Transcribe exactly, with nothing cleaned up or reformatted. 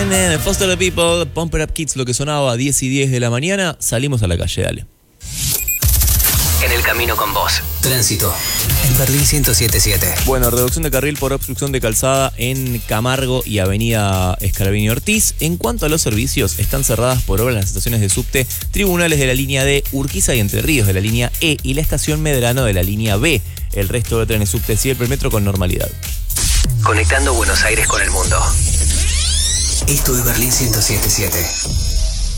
Nene, Foster the People, Pump It Up Kids, lo que sonaba a diez y diez de la mañana. Salimos a la calle, dale. En el camino con vos. Tránsito en Berlín ciento siete punto siete. Bueno, reducción de carril por obstrucción de calzada en Camargo y Avenida Escalabrini Ortiz. En cuanto a los servicios, están cerradas por obras las estaciones de subte Tribunales de la línea D, Urquiza y Entre Ríos de la línea E y la estación Medrano de la línea B. El resto de trenes subte y el premetro con normalidad. Conectando Buenos Aires con el mundo. Esto es Berlín ciento siete punto siete.